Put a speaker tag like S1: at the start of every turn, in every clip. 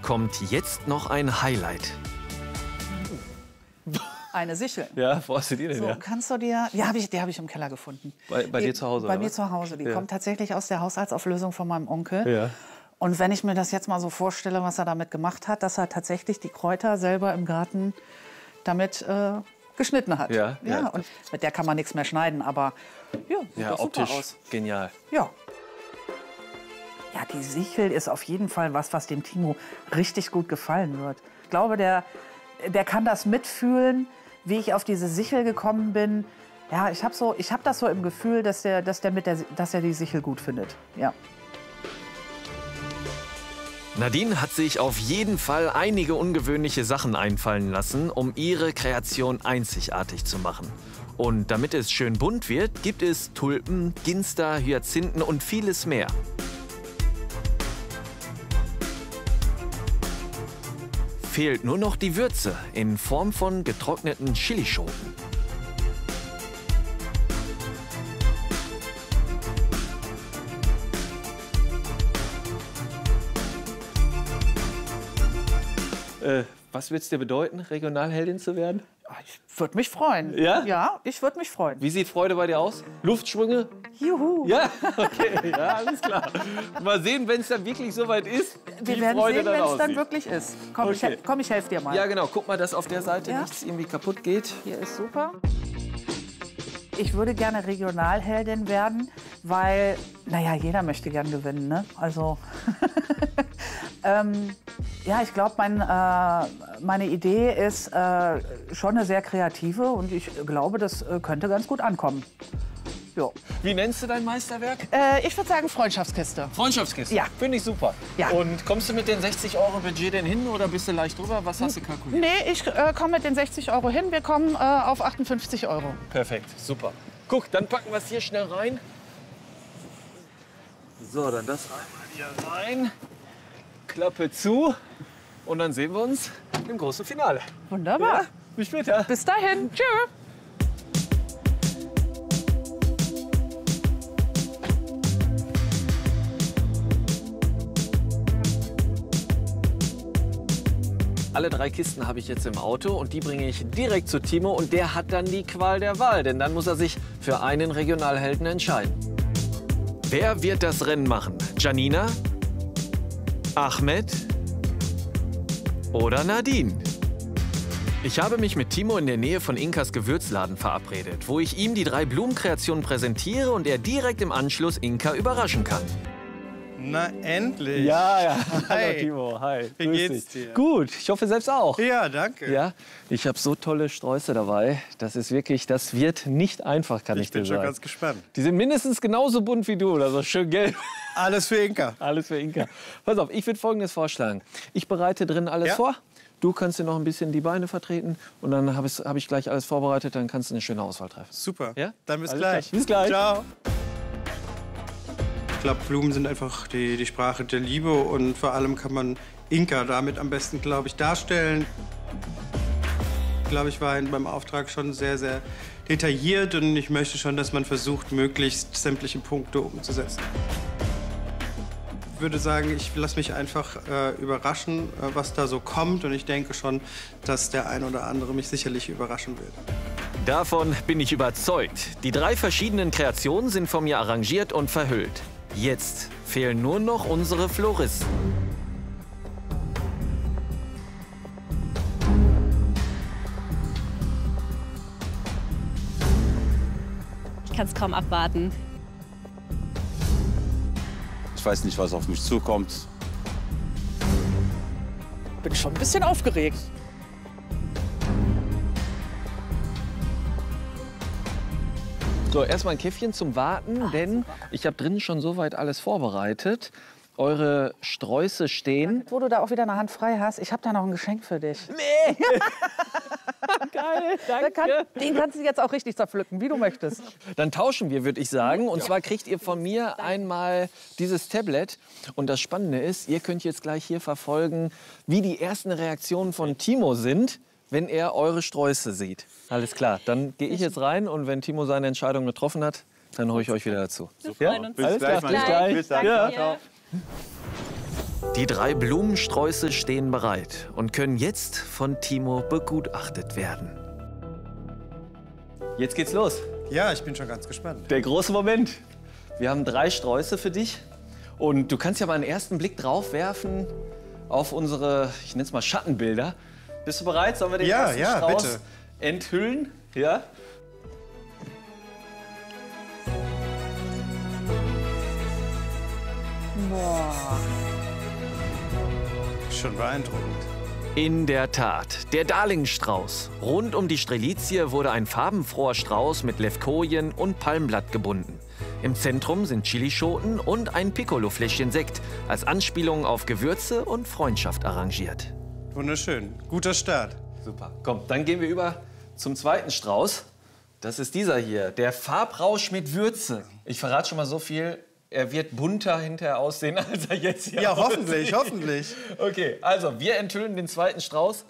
S1: kommt jetzt noch ein Highlight.
S2: Eine Sichel.
S3: Ja, wo hast du die denn?
S2: So,
S3: Ja.
S2: kannst du dir, die habe ich im Keller gefunden.
S3: Bei dir zu Hause?
S2: Bei
S3: oder
S2: mir
S3: was?
S2: zu Hause. Die
S3: Ja.
S2: kommt tatsächlich aus der Haushaltsauflösung von meinem Onkel.
S3: Ja.
S2: Und wenn ich mir das jetzt mal so vorstelle, was er damit gemacht hat, dass er tatsächlich die Kräuter selber im Garten damit geschnitten hat.
S3: Ja,
S2: ja.
S3: ja.
S2: Und mit der kann man nichts mehr schneiden, aber ja, sieht
S3: Ja,
S2: doch super
S3: optisch
S2: aus.
S3: genial.
S2: Ja. Ja, die Sichel ist auf jeden Fall was dem Timo richtig gut gefallen wird. Ich glaube, der kann das mitfühlen, wie ich auf diese Sichel gekommen bin. Ja, ich hab das so im Gefühl, dass er die Sichel gut findet. Ja.
S1: Nadine hat sich auf jeden Fall einige ungewöhnliche Sachen einfallen lassen, um ihre Kreation einzigartig zu machen. Und damit es schön bunt wird, gibt es Tulpen, Ginster, Hyazinthen und vieles mehr. Fehlt nur noch die Würze in Form von getrockneten Chilischoten.
S3: Was wird es dir bedeuten, Regionalheldin zu werden?
S2: Ich würde mich freuen.
S3: Ja?
S2: Ja, ich würde mich freuen.
S3: Wie sieht Freude bei dir aus? Luftsprünge?
S2: Juhu.
S3: Ja, okay, ja, alles klar. Mal sehen, wenn es dann wirklich soweit ist,
S2: Wir
S3: wie
S2: werden
S3: Freude
S2: sehen, wenn es dann
S3: aussieht.
S2: wirklich ist. Komm,
S3: Okay.
S2: ich helfe dir mal.
S3: Ja, genau. Guck mal, dass auf der Seite
S2: Ja?
S3: nichts irgendwie kaputt geht.
S2: Hier ist super. Ich würde gerne Regionalheldin werden, weil, naja, jeder möchte gern gewinnen, ne? Also, ja, ich glaube, meine Idee ist schon eine sehr kreative und ich glaube, das könnte ganz gut ankommen. Jo.
S3: Wie nennst du dein Meisterwerk?
S2: Ich würde sagen Freundschaftskiste.
S3: Freundschaftskiste.
S2: Ja.
S3: Finde ich super.
S2: Ja.
S3: Und kommst du mit den 60 € Budget denn hin oder bist du leicht drüber? Was hast du kalkuliert?
S2: Nee, ich komme mit den 60 € hin. Wir kommen auf 58 €.
S3: Perfekt, super. Guck, dann packen wir es hier schnell rein. So, dann das einmal hier rein. Klappe zu. Und dann sehen wir uns im großen Finale.
S2: Wunderbar.
S3: Ja, bis später.
S2: Bis dahin. Tschüss.
S1: Alle 3 Kisten habe ich jetzt im Auto und die bringe ich direkt zu Timo und der hat dann die Qual der Wahl, denn dann muss er sich für einen Regionalhelden entscheiden. Wer wird das Rennen machen? Janina? Ahmed? Oder Nadine? Ich habe mich mit Timo in der Nähe von Inkas Gewürzladen verabredet, wo ich ihm die 3 Blumenkreationen präsentiere und er direkt im Anschluss Inka überraschen kann.
S4: Na, endlich.
S3: Ja, ja. Hallo
S4: Hi.
S3: Timo, hi.
S4: Wie
S3: Grüß
S4: geht's
S3: dich.
S4: dir?
S3: Gut, ich hoffe selbst auch.
S4: Ja, danke.
S3: Ja, ich habe so tolle Sträuße dabei. Das ist wirklich, das wird nicht einfach, kann ich
S4: Ich bin
S3: dir
S4: schon
S3: sagen.
S4: ganz gespannt.
S3: Die sind mindestens genauso bunt wie du, also schön gelb.
S4: Alles für Inka.
S3: Alles für Inka. Pass auf, ich würde Folgendes vorschlagen. Ich bereite drin alles
S4: Ja.
S3: vor. Du kannst dir noch ein bisschen die Beine vertreten und dann habe ich gleich alles vorbereitet. Dann kannst du eine schöne Auswahl treffen.
S4: Super.
S3: Ja?
S4: Dann bis
S3: Alles
S4: gleich.
S3: klar. Bis gleich.
S4: Ciao. Ich glaube, Blumen sind einfach die Sprache der Liebe und vor allem kann man Inka damit am besten, glaube ich, darstellen. Ich glaube, ich war beim Auftrag schon sehr, sehr detailliert und ich möchte schon, dass man versucht, möglichst sämtliche Punkte umzusetzen. Ich würde sagen, ich lasse mich einfach überraschen, was da so kommt und ich denke schon, dass der ein oder andere mich sicherlich überraschen wird.
S1: Davon bin ich überzeugt. Die 3 verschiedenen Kreationen sind von mir arrangiert und verhüllt. Jetzt fehlen nur noch unsere Floristen.
S5: Ich kann es kaum abwarten.
S6: Ich weiß nicht, was auf mich zukommt.
S2: Bin schon ein bisschen aufgeregt.
S3: So, erstmal ein Käffchen zum Warten, denn ich habe drinnen schon soweit alles vorbereitet. Eure Sträuße stehen.
S2: Wo du da auch wieder eine Hand frei hast, ich habe da noch ein Geschenk für dich.
S3: Nee! Geil, danke.
S2: Den kannst du jetzt auch richtig zerpflücken, wie du möchtest.
S3: Dann tauschen wir, würde ich sagen. Und zwar kriegt ihr von mir einmal dieses Tablet. Und das Spannende ist, ihr könnt jetzt gleich hier verfolgen, wie die ersten Reaktionen von Timo sind, wenn er eure Sträuße sieht. Alles klar, dann gehe ich jetzt rein und wenn Timo seine Entscheidung getroffen hat, dann hole ich euch wieder dazu.
S5: Wir freuen uns.
S3: Alles klar,
S6: gleich,
S3: bis gleich.
S6: Bis dann.
S3: Ja.
S5: Danke.
S1: Die 3 Blumensträuße stehen bereit und können jetzt von Timo begutachtet werden.
S3: Jetzt geht's los.
S4: Ja, ich bin schon ganz gespannt.
S3: Der große Moment. Wir haben 3 Sträuße für dich. Und du kannst ja mal einen ersten Blick drauf werfen auf unsere, ich nenne es mal Schattenbilder. Bist du bereit? Sollen wir den ersten Strauß
S4: bitte
S3: enthüllen? Ja.
S2: Boah.
S4: Schon beeindruckend.
S1: In der Tat, der Darlingstrauß. Rund um die Strelizie wurde ein farbenfroher Strauß mit Levkojen und Palmblatt gebunden. Im Zentrum sind Chilischoten und ein Piccolo-Fläschchen Sekt als Anspielung auf Gewürze und Freundschaft arrangiert.
S4: Wunderschön. Guter Start.
S3: Super. Komm, dann gehen wir über zum zweiten Strauß. Das ist dieser hier, der Farbrausch mit Würze. Ich verrate schon mal so viel, er wird bunter hinterher aussehen, als er jetzt hier aussieht.
S4: Hoffentlich, hoffentlich.
S3: Okay, also wir enthüllen den zweiten Strauß.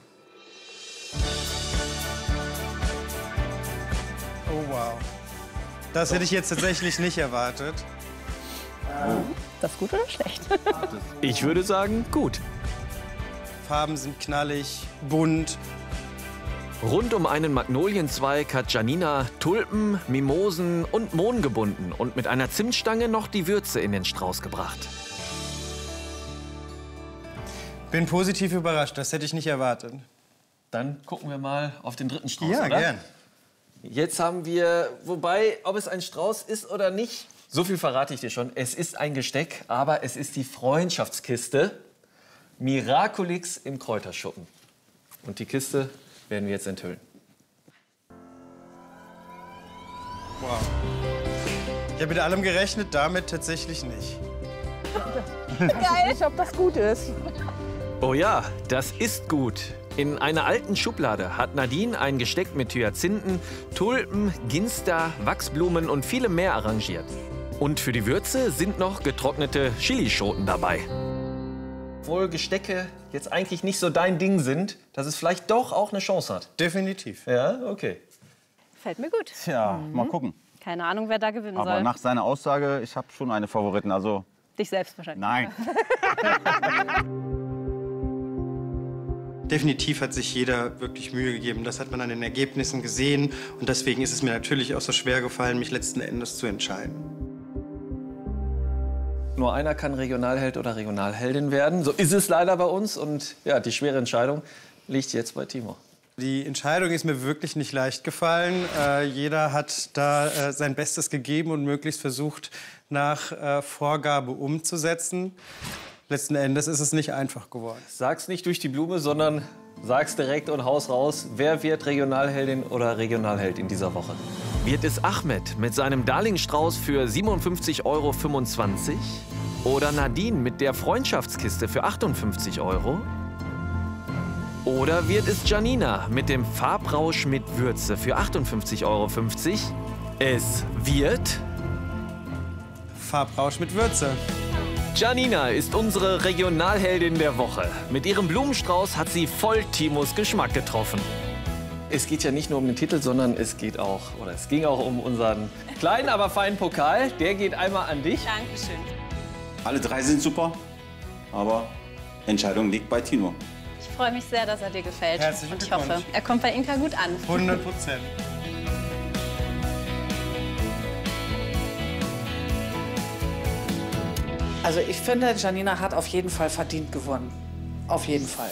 S4: Oh, wow. Das hätte ich jetzt tatsächlich nicht erwartet.
S5: Das gut oder schlecht?
S1: Ich würde sagen, gut.
S4: Farben sind knallig, bunt.
S1: Rund um einen Magnolienzweig hat Janina Tulpen, Mimosen und Mohn gebunden und mit einer Zimtstange noch die Würze in den Strauß gebracht.
S4: Bin positiv überrascht, das hätte ich nicht erwartet.
S3: Dann gucken wir mal auf den dritten Strauß,
S4: Ja,
S3: oder?
S4: gern.
S3: Jetzt haben wir, wobei, ob es ein Strauß ist oder nicht, so viel verrate ich dir schon. Es ist ein Gesteck, aber es ist die Freundschaftskiste Miraculix im Kräuterschuppen. Und die Kiste werden wir jetzt enthüllen.
S4: Wow. Ich habe mit allem gerechnet, damit tatsächlich nicht.
S2: Geil. Ich ob das gut ist.
S1: Oh ja, das ist gut. In einer alten Schublade hat Nadine ein Gesteck mit Hyazinthen, Tulpen, Ginster, Wachsblumen und vielem mehr arrangiert. Und für die Würze sind noch getrocknete Chilischoten dabei.
S3: Obwohl Gestecke jetzt eigentlich nicht so dein Ding sind, dass es vielleicht doch auch eine Chance hat.
S4: Definitiv.
S3: Ja, okay.
S5: Fällt mir gut.
S6: Tja, mal gucken.
S5: Keine Ahnung, wer da gewinnen
S6: Aber
S5: soll.
S6: nach seiner Aussage, ich habe schon eine Favoritin. Also
S5: Dich selbst wahrscheinlich.
S6: nein.
S4: Definitiv hat sich jeder wirklich Mühe gegeben. Das hat man an den Ergebnissen gesehen. Und deswegen ist es mir natürlich auch so schwer gefallen, mich letzten Endes zu entscheiden.
S3: Nur einer kann Regionalheld oder Regionalheldin werden. So ist es leider bei uns. Und ja, die schwere Entscheidung liegt jetzt bei Timo.
S4: Die Entscheidung ist mir wirklich nicht leicht gefallen. Jeder hat da sein Bestes gegeben und möglichst versucht, nach Vorgabe umzusetzen. Letzten Endes ist es nicht einfach geworden.
S3: Sag's nicht durch die Blume, sondern sag's direkt und haus raus. Wer wird Regionalheldin oder Regionalheld in dieser Woche?
S1: Wird es Ahmed mit seinem Darlingstrauß für 57,25 € oder Nadine mit der Freundschaftskiste für 58 €? Oder wird es Janina mit dem Farbrausch mit Würze für 58,50 €? Es wird
S4: Farbrausch mit Würze.
S1: Janina ist unsere Regionalheldin der Woche. Mit ihrem Blumenstrauß hat sie voll Timos Geschmack getroffen.
S3: Es geht ja nicht nur um den Titel, sondern es ging auch um unseren kleinen, aber feinen Pokal. Der geht einmal an dich.
S5: Dankeschön.
S6: Alle 3 sind super, aber Entscheidung liegt bei Tino.
S5: Ich freue mich sehr, dass er dir gefällt.
S4: Herzlichen
S5: Und ich hoffe,
S4: Glückwunsch.
S5: er kommt bei Inka gut an.
S4: 100%.
S2: Also ich finde, Janina hat auf jeden Fall verdient gewonnen. Auf jeden Fall.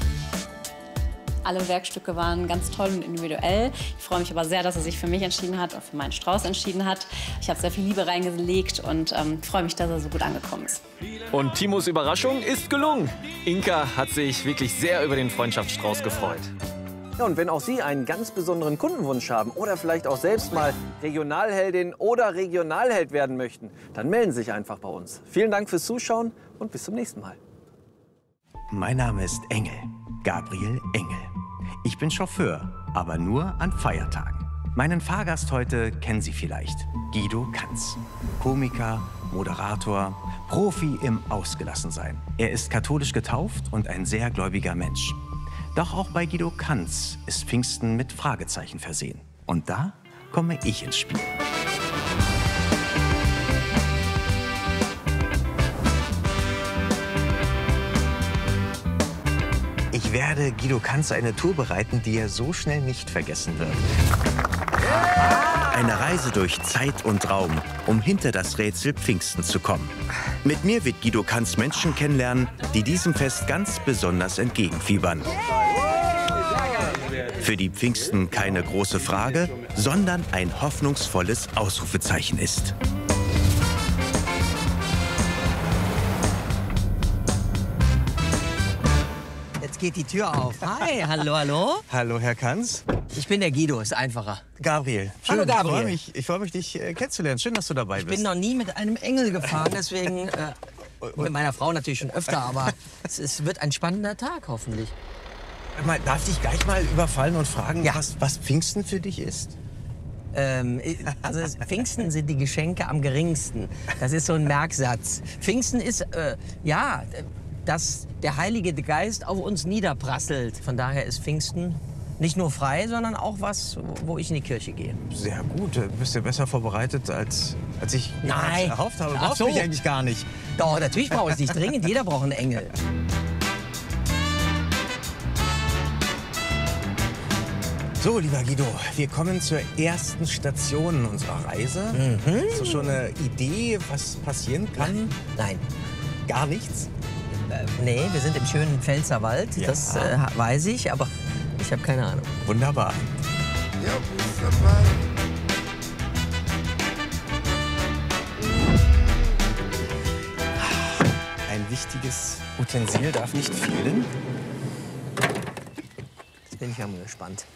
S5: Alle Werkstücke waren ganz toll und individuell. Ich freue mich aber sehr, dass er sich für mich entschieden hat und für meinen Strauß entschieden hat. Ich habe sehr viel Liebe reingelegt und freue mich, dass er so gut angekommen ist.
S1: Und Timos Überraschung ist gelungen. Inka hat sich wirklich sehr über den Freundschaftsstrauß gefreut.
S3: Ja, und wenn auch Sie einen ganz besonderen Kundenwunsch haben oder vielleicht auch selbst mal Regionalheldin oder Regionalheld werden möchten, dann melden Sie sich einfach bei uns. Vielen Dank fürs Zuschauen und bis zum nächsten Mal.
S7: Mein Name ist Engel, Gabriel Engel. Ich bin Chauffeur, aber nur an Feiertagen. Meinen Fahrgast heute kennen Sie vielleicht, Guido Kanz. Komiker, Moderator, Profi im Ausgelassensein. Er ist katholisch getauft und ein sehr gläubiger Mensch. Doch auch bei Guido Kanz ist Pfingsten mit Fragezeichen versehen. Und da komme ich ins Spiel. Ich werde Guido Kanz eine Tour bereiten, die er so schnell nicht vergessen wird. Eine Reise durch Zeit und Raum, um hinter das Rätsel Pfingsten zu kommen. Mit mir wird Guido Kanz Menschen kennenlernen, die diesem Fest ganz besonders entgegenfiebern. Für die Pfingsten keine große Frage, sondern ein hoffnungsvolles Ausrufezeichen ist.
S8: Jetzt geht die Tür auf. Hi, hallo, hallo.
S7: Hallo, Herr Kanz.
S8: Ich bin der Guido, ist einfacher.
S7: Gabriel. Schön,
S8: Hallo, Gabriel.
S7: Ich freue mich, dich kennenzulernen. Schön, dass du dabei bist.
S8: Ich bin noch nie mit einem Engel gefahren, deswegen mit meiner Frau natürlich schon öfter, aber es wird ein spannender Tag, hoffentlich.
S7: Darf ich dich gleich mal überfallen und fragen,
S8: Ja.
S7: was Pfingsten für dich ist?
S8: Also Pfingsten sind die Geschenke am geringsten. Das ist so ein Merksatz. Pfingsten ist, dass der Heilige Geist auf uns niederprasselt. Von daher ist Pfingsten nicht nur frei, sondern auch was, wo ich in die Kirche gehe.
S7: Sehr gut. Du bist ja besser vorbereitet, als ich
S8: Nein.
S7: erhofft habe.
S8: Ach
S7: Brauchst
S8: so.
S7: mich eigentlich gar nicht.
S8: Doch, natürlich brauche ich es nicht dringend. Jeder braucht einen Engel.
S7: So, lieber Guido, wir kommen zur ersten Station unserer Reise. Hast du schon eine Idee, was passieren kann?
S8: Nein.
S7: Gar nichts?
S8: Nee, wir sind im schönen Pfälzerwald.
S7: Ja.
S8: Das weiß ich, aber ich habe keine Ahnung.
S7: Wunderbar. Ein wichtiges Utensil darf nicht fehlen.
S8: Jetzt bin ich ja mal gespannt.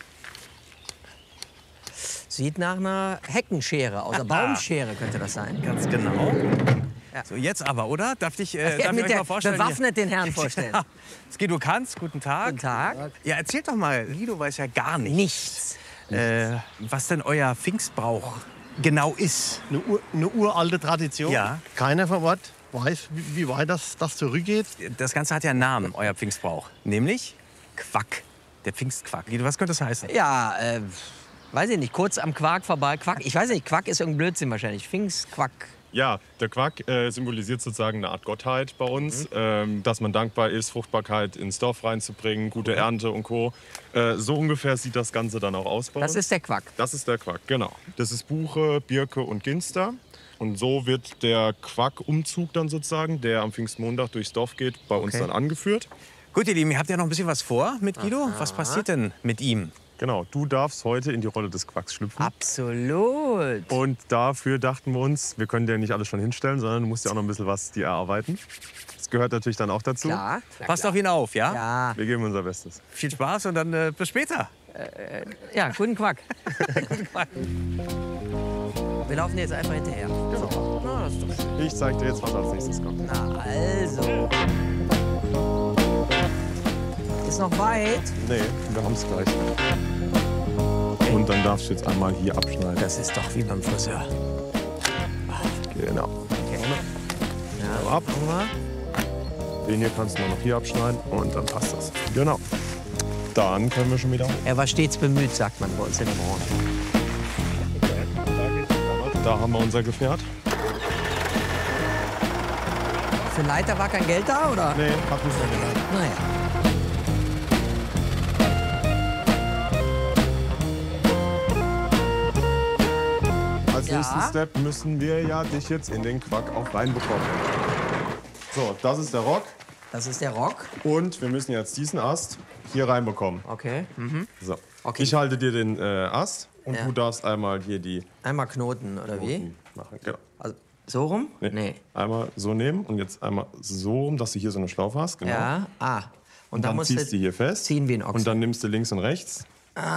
S8: Sieht nach einer Heckenschere, aus einer Baumschere könnte das sein.
S7: Ganz genau.
S8: Ja.
S7: So, jetzt aber, oder? Darf ich
S8: Mit
S7: euch
S8: der
S7: mal vorstellen?
S8: bewaffnet den Herrn vorstellen.
S7: Ja. Das Guido Kanz, guten Tag.
S8: Guten Tag.
S7: Ja, erzählt doch mal, Guido weiß ja gar nichts.
S8: Nichts.
S7: Was denn euer Pfingstbrauch genau ist.
S9: Eine uralte Tradition.
S7: Ja.
S9: Keiner von Ort weiß, wie weit das zurückgeht.
S7: Das Ganze hat ja einen Namen, euer Pfingstbrauch. Nämlich Quack. Der Pfingstquack. Guido, was könnte das heißen?
S8: Ja, weiß ich nicht, kurz am Quark vorbei. Quack, ich weiß nicht, Quack ist irgendein Blödsinn wahrscheinlich. Pfingstquack.
S10: Ja, der Quack symbolisiert sozusagen eine Art Gottheit bei uns, dass man dankbar ist, Fruchtbarkeit ins Dorf reinzubringen, gute Ernte und Co. So ungefähr sieht das Ganze dann auch aus bei uns.
S8: Das ist der Quack.
S10: Das ist der Quack, genau. Das ist Buche, Birke und Ginster. Und so wird der Quack-Umzug dann sozusagen, der am Pfingstmontag durchs Dorf geht, bei uns dann angeführt.
S7: Gut, ihr Lieben, ihr habt ja noch ein bisschen was vor mit Guido. Was passiert denn mit ihm?
S10: Genau, du darfst heute in die Rolle des Quacks schlüpfen.
S8: Absolut.
S10: Und dafür dachten wir uns, wir können dir nicht alles schon hinstellen, sondern du musst ja auch noch ein bisschen was dir erarbeiten. Das gehört natürlich dann auch dazu.
S8: Klar.
S7: Passt auf ihn auf, ja?
S8: Ja,
S10: Wir geben unser Bestes.
S7: Viel Spaß und dann bis später.
S8: ja, guten Quack. Wir laufen jetzt einfach hinterher. So. Na, das ist doch schön.
S10: Ich zeig dir jetzt, was als nächstes kommt.
S8: Na, also. Ist noch weit.
S10: Nee, wir haben es gleich. Und dann darfst du jetzt einmal hier abschneiden.
S7: Das ist doch wie beim Friseur.
S10: Genau.
S8: Okay.
S10: Ja, ab. Den hier kannst du noch hier abschneiden und dann passt das. Genau. Dann können wir schon wieder hoch.
S8: Er war stets bemüht, sagt man bei uns in der Branche.
S10: Da haben wir unser Gefährt.
S8: Für Leiter war kein Geld da, oder?
S10: Nee, hat nicht mehr gelernt.
S8: Naja.
S10: Als nächsten Step müssen wir ja dich jetzt in den Quack auch reinbekommen. So, das ist der Rock.
S8: Das ist der Rock.
S10: Und wir müssen jetzt diesen Ast hier reinbekommen.
S8: Okay.
S10: So.
S8: Okay.
S10: Ich halte dir den Ast und
S8: Ja.
S10: du darfst einmal hier die
S8: Einmal Knoten, oder wie?
S10: machen. Genau.
S8: Also, so rum?
S10: Nee. Einmal so nehmen und jetzt einmal so rum, dass du hier so eine Schlaufe hast. Genau.
S8: Ja. Ah.
S10: Und dann
S8: musst
S10: ziehst du hier fest.
S8: ziehen wie ein Ochse.
S10: Und dann nimmst du links und rechts.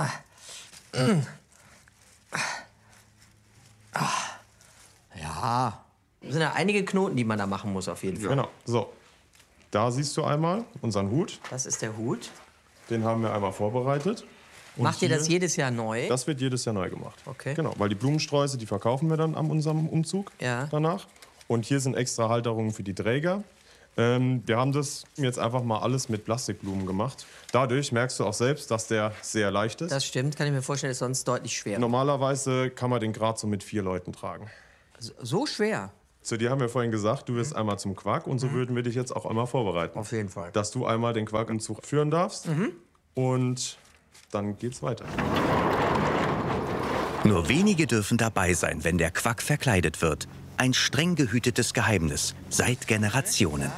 S8: Ja. Das sind ja einige Knoten, die man da machen muss, auf jeden Fall.
S10: Genau. So. Da siehst du einmal unseren Hut.
S8: Das ist der Hut.
S10: Den haben wir einmal vorbereitet. Und
S8: Macht ihr das
S10: hier-
S8: jedes Jahr neu?
S10: Das wird jedes Jahr neu gemacht.
S8: Okay.
S10: Genau, weil die Blumensträuße, die verkaufen wir dann an unserem Umzug
S8: Ja.
S10: danach. Und hier sind extra Halterungen für die Träger. Wir haben das jetzt einfach mal alles mit Plastikblumen gemacht. Dadurch merkst du auch selbst, dass der sehr leicht ist.
S8: Das stimmt, kann ich mir vorstellen, ist sonst deutlich schwerer.
S10: Normalerweise kann man den gerade so mit 4 Leuten tragen.
S8: So schwer?
S10: Zu dir haben wir vorhin gesagt, du wirst einmal zum Quack und so würden wir dich jetzt auch einmal vorbereiten.
S8: Auf jeden Fall.
S10: Dass du einmal den Quackumzug führen darfst und dann geht's weiter.
S7: Nur wenige dürfen dabei sein, wenn der Quack verkleidet wird. Ein streng gehütetes Geheimnis seit Generationen.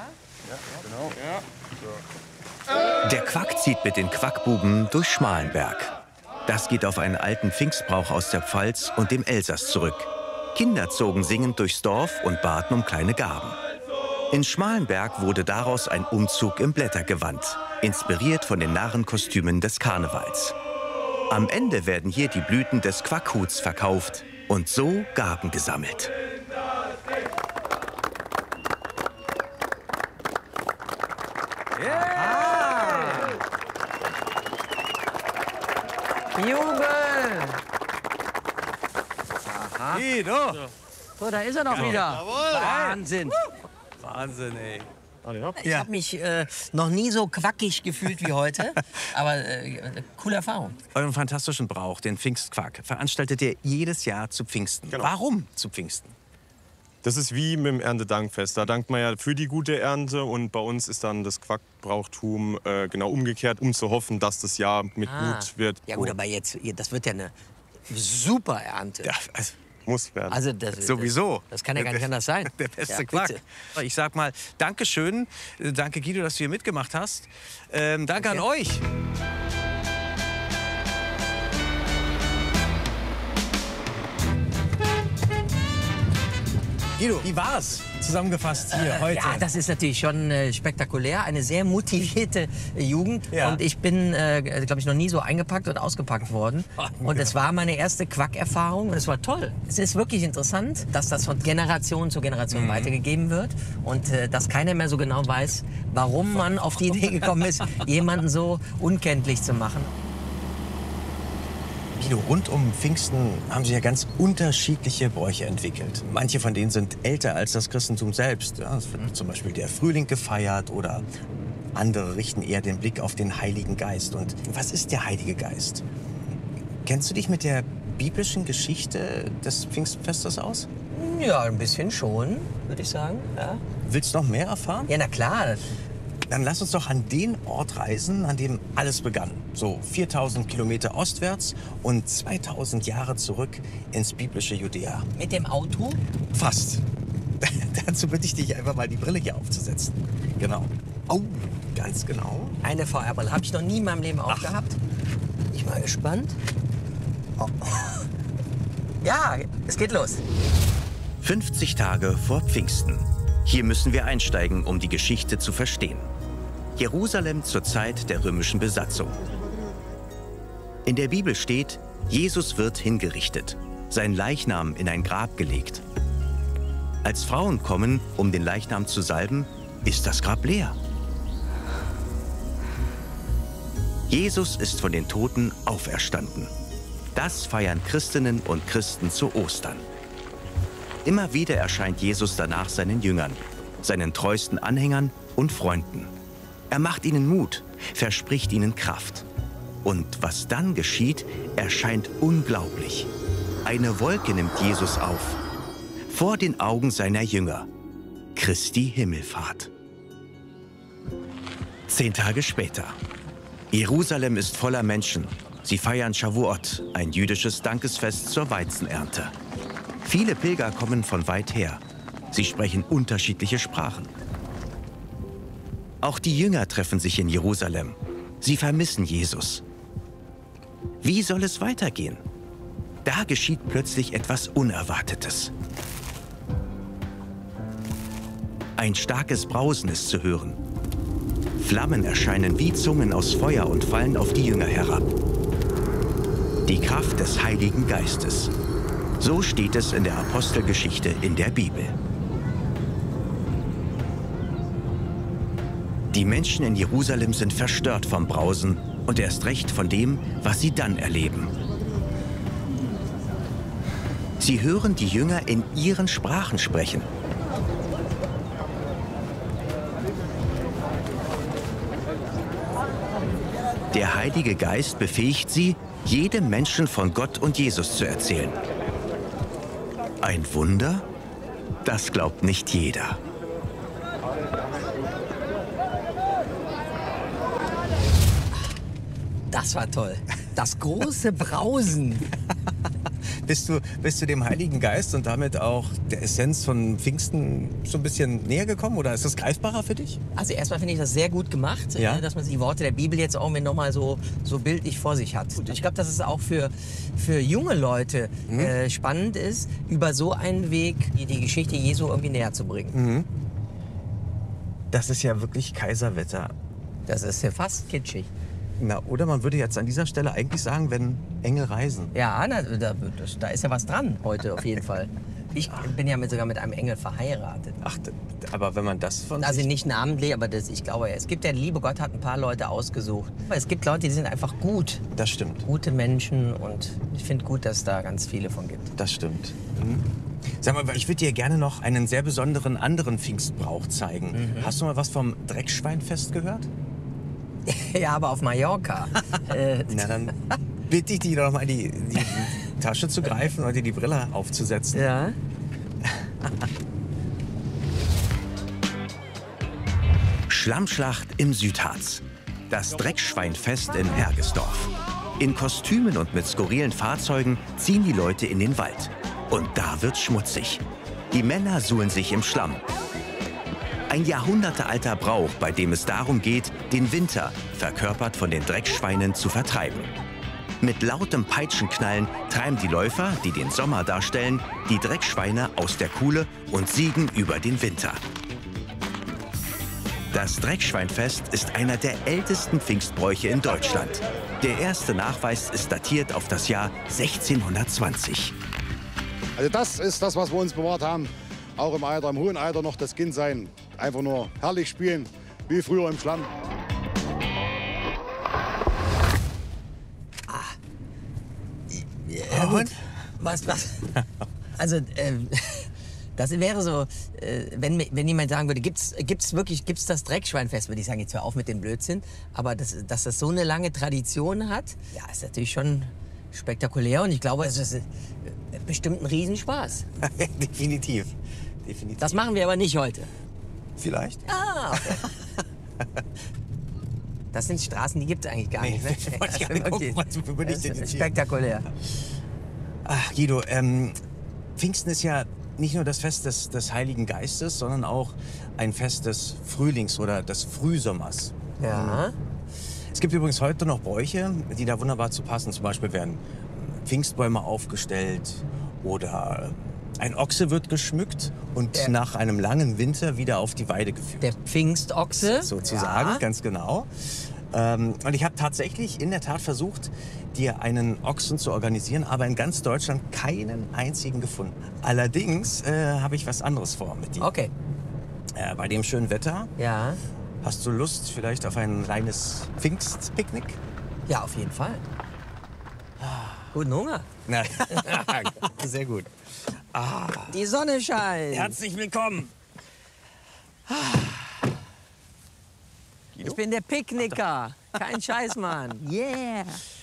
S7: Der Quack zieht mit den Quackbuben durch Schmalenberg. Das geht auf einen alten Pfingstbrauch aus der Pfalz und dem Elsass zurück. Kinder zogen singend durchs Dorf und baten um kleine Gaben. In Schmalenberg wurde daraus ein Umzug im Blättergewand, inspiriert von den Narrenkostümen des Karnevals. Am Ende werden hier die Blüten des Quackhuts verkauft und so Gaben gesammelt.
S8: Jubel!
S7: Guido!
S8: So, da ist er doch wieder.
S7: Jawohl.
S8: Wahnsinn.
S7: Wahnsinn, ey.
S8: Ich habe mich noch nie so quackig gefühlt wie heute. Aber coole Erfahrung.
S7: Euren fantastischen Brauch, den Pfingstquack, veranstaltet ihr jedes Jahr zu Pfingsten.
S10: Genau.
S7: Warum zu Pfingsten?
S10: Das ist wie mit dem Erntedankfest. Da dankt man ja für die gute Ernte und bei uns ist dann das Quackbrauchtum genau umgekehrt, um zu hoffen, dass das Jahr mit gut wird.
S8: Ja gut, aber jetzt, das wird ja eine super Ernte.
S7: Ja, also,
S10: muss werden.
S8: Also das,
S7: sowieso.
S8: Das kann ja gar nicht anders sein.
S7: Der beste
S8: Ja,
S7: Quack.
S8: bitte.
S7: Ich sag mal, Dankeschön. Danke, Guido, dass du hier mitgemacht hast. Danke an euch. Guido, wie war's? Zusammengefasst hier heute.
S8: Ja, das ist natürlich schon spektakulär. Eine sehr motivierte Jugend.
S7: Ja.
S8: Und ich bin, glaube ich, noch nie so eingepackt und ausgepackt worden. Und es war meine erste Quack-Erfahrung und es war toll. Es ist wirklich interessant, dass das von Generation zu Generation weitergegeben wird und dass keiner mehr so genau weiß, warum man auf die Idee gekommen ist, jemanden so unkenntlich zu machen.
S7: Guido, rund um Pfingsten haben sich ja ganz unterschiedliche Bräuche entwickelt. Manche von denen sind älter als das Christentum selbst. Ja, es wird zum Beispiel der Frühling gefeiert oder andere richten eher den Blick auf den Heiligen Geist. Und was ist der Heilige Geist? Kennst du dich mit der biblischen Geschichte des Pfingstfestes aus?
S8: Ja, ein bisschen schon, würde ich sagen. Ja.
S7: Willst du noch mehr erfahren?
S8: Ja, na klar.
S7: Dann lass uns doch an den Ort reisen, an dem alles begann. So 4000 Kilometer ostwärts und 2000 Jahre zurück ins biblische Judäa.
S8: Mit dem Auto?
S7: Fast. Dazu bitte ich dich einfach mal die Brille hier aufzusetzen. Genau. Oh, ganz genau.
S8: Eine VR-Brille. Habe ich noch nie in meinem Leben aufgehabt. Bin ich mal gespannt. Oh. Ja, es geht los.
S7: 50 Tage vor Pfingsten. Hier müssen wir einsteigen, um die Geschichte zu verstehen. Jerusalem zur Zeit der römischen Besatzung. In der Bibel steht, Jesus wird hingerichtet, sein Leichnam in ein Grab gelegt. Als Frauen kommen, um den Leichnam zu salben, ist das Grab leer. Jesus ist von den Toten auferstanden. Das feiern Christinnen und Christen zu Ostern. Immer wieder erscheint Jesus danach seinen Jüngern, seinen treuesten Anhängern und Freunden. Er macht ihnen Mut, verspricht ihnen Kraft. Und was dann geschieht, erscheint unglaublich. Eine Wolke nimmt Jesus auf, vor den Augen seiner Jünger. Christi Himmelfahrt. 10 Tage später. Jerusalem ist voller Menschen. Sie feiern Shavuot, ein jüdisches Dankesfest zur Weizenernte. Viele Pilger kommen von weit her. Sie sprechen unterschiedliche Sprachen. Auch die Jünger treffen sich in Jerusalem. Sie vermissen Jesus. Wie soll es weitergehen? Da geschieht plötzlich etwas Unerwartetes. Ein starkes Brausen ist zu hören. Flammen erscheinen wie Zungen aus Feuer und fallen auf die Jünger herab. Die Kraft des Heiligen Geistes. So steht es in der Apostelgeschichte in der Bibel. Die Menschen in Jerusalem sind verstört vom Brausen und erst recht von dem, was sie dann erleben. Sie hören die Jünger in ihren Sprachen sprechen. Der Heilige Geist befähigt sie, jedem Menschen von Gott und Jesus zu erzählen. Ein Wunder? Das glaubt nicht jeder.
S8: Das war toll. Das große Brausen.
S7: Bist du dem Heiligen Geist und damit auch der Essenz von Pfingsten so ein bisschen näher gekommen oder ist das greifbarer für dich?
S8: Also erstmal finde ich das sehr gut gemacht,
S7: Ja?
S8: dass man die Worte der Bibel jetzt auch noch mal so bildlich vor sich hat. Ich glaube, dass es auch für junge Leute spannend ist, über so einen Weg die Geschichte Jesu irgendwie näher zu bringen.
S7: Mhm. Das ist ja wirklich Kaiserwetter.
S8: Das ist ja fast kitschig.
S7: Na, oder man würde jetzt an dieser Stelle eigentlich sagen, wenn Engel reisen.
S8: Ja, da ist ja was dran heute auf jeden Fall. Ich bin ja sogar mit einem Engel verheiratet.
S7: Ach, aber wenn man das von
S8: Also nicht namentlich, aber ich glaube, es gibt ja, der liebe Gott hat ein paar Leute ausgesucht. Aber es gibt Leute, die sind einfach gut.
S7: Das stimmt.
S8: Gute Menschen und ich finde gut, dass es da ganz viele von gibt.
S7: Das stimmt. Mhm. Sag mal, ich würde dir gerne noch einen sehr besonderen anderen Pfingstbrauch zeigen. Hast du mal was vom Dreckschweinfest gehört?
S8: Ja, aber auf Mallorca.
S7: Na, dann bitte ich dich doch mal die Tasche zu greifen und dir die Brille aufzusetzen.
S8: Ja.
S7: Schlammschlacht im Südharz. Das Dreckschweinfest in Hergesdorf. In Kostümen und mit skurrilen Fahrzeugen ziehen die Leute in den Wald. Und da wird's schmutzig. Die Männer suhlen sich im Schlamm. Ein jahrhundertealter Brauch, bei dem es darum geht, den Winter, verkörpert von den Dreckschweinen, zu vertreiben. Mit lautem Peitschenknallen treiben die Läufer, die den Sommer darstellen, die Dreckschweine aus der Kuhle und siegen über den Winter. Das Dreckschweinfest ist einer der ältesten Pfingstbräuche in Deutschland. Der erste Nachweis ist datiert auf das Jahr 1620.
S11: Also das ist das, was wir uns bewahrt haben. Auch im Alter, im hohen Alter noch das Kind sein. Einfach nur herrlich spielen, wie früher im Schlamm.
S8: Ja, gut. Was? Also, das wäre so, wenn jemand sagen würde, gibt's das Dreckschweinfest, würde ich sagen, jetzt hör auf mit dem Blödsinn. Aber dass das so eine lange Tradition hat, ja, ist natürlich schon spektakulär. Und ich glaube, es ist bestimmt ein Riesenspaß.
S7: Definitiv.
S8: Das machen wir aber nicht heute.
S7: Vielleicht.
S8: Ah, okay. Das sind Straßen, die gibt es eigentlich gar nicht. Ne?
S7: Wollte ich gerade gucken, was du für dich denn
S8: spektakulär.
S7: Ach, Guido, Pfingsten ist ja nicht nur das Fest des Heiligen Geistes, sondern auch ein Fest des Frühlings oder des Frühsommers.
S8: Ja.
S7: Es gibt übrigens heute noch Bräuche, die da wunderbar zu passen. Zum Beispiel werden Pfingstbäume aufgestellt oder ein Ochse wird geschmückt und nach einem langen Winter wieder auf die Weide geführt.
S8: Der Pfingstochse?
S7: Sozusagen,
S8: ja.
S7: Ganz genau. Und ich habe tatsächlich in der Tat versucht, dir einen Ochsen zu organisieren, aber in ganz Deutschland keinen einzigen gefunden. Allerdings habe ich was anderes vor mit dir.
S8: Okay.
S7: Bei dem schönen Wetter.
S8: Ja.
S7: Hast du Lust vielleicht auf ein kleines Pfingstpicknick?
S8: Ja, auf jeden Fall. Guten Hunger.
S7: Na, sehr gut.
S8: Die Sonne scheint.
S7: Herzlich willkommen.
S8: Ich bin der Picknicker. Kein Scheiß, Mann. Yeah.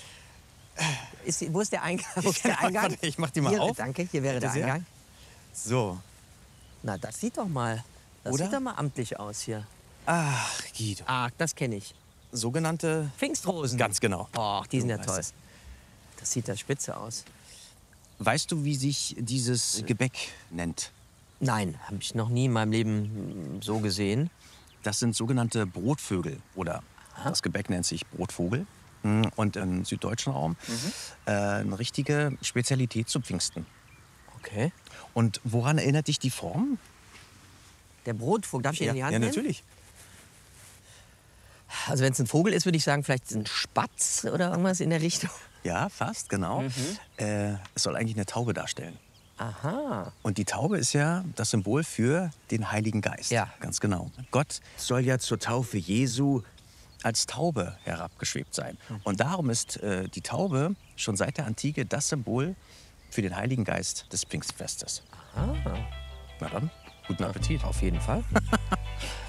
S8: Wo ist der Eingang? Wo ist der Eingang?
S7: Warte, ich mach die mal
S8: hier,
S7: auf.
S8: Danke, hier wäre der
S7: Bitte sehr.
S8: Eingang.
S7: So.
S8: Na, das sieht doch mal. Das
S7: Oder?
S8: sieht doch mal amtlich aus hier.
S7: Ach, Guido.
S8: Ah, das kenne ich.
S7: Sogenannte
S8: Pfingstrosen.
S7: Ganz genau.
S8: Oh, die sind ja
S7: weißt
S8: toll.
S7: es.
S8: Das sieht ja spitze aus.
S7: Weißt du, wie sich dieses Gebäck nennt?
S8: Nein, habe ich noch nie in meinem Leben so gesehen.
S7: Das sind sogenannte Brotvögel oder das Gebäck nennt sich Brotvogel. Und im süddeutschen Raum eine richtige Spezialität zu Pfingsten.
S8: Okay.
S7: Und woran erinnert dich die Form?
S8: Der Brotvogel, darf ich ihn in die Hand nehmen?
S7: Ja, natürlich.
S8: Also wenn es ein Vogel ist, würde ich sagen, vielleicht ein Spatz oder irgendwas in der Richtung.
S7: Ja, fast, genau. Es soll eigentlich eine Taube darstellen.
S8: Aha.
S7: Und die Taube ist ja das Symbol für den Heiligen Geist.
S8: Ja.
S7: Ganz genau. Gott soll ja zur Taufe Jesu als Taube herabgeschwebt sein. Und darum ist die Taube schon seit der Antike das Symbol für den Heiligen Geist des Pfingstfestes.
S8: Aha.
S7: Na dann, guten Appetit.
S8: Auf jeden Fall.